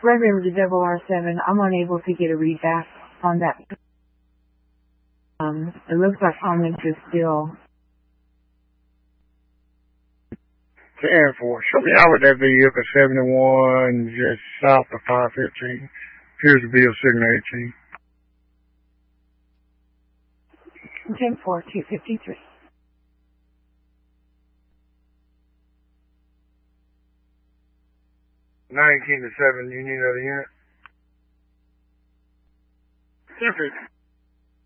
Red River to double R7, I'm unable to get a read back on that. It looks like Homeland is still. 10-4. Show me how would that be up at 71, just south of 515. Here's the bill, signal 18. 10-4, 253. Nine King to 7, you need another unit? 10-50.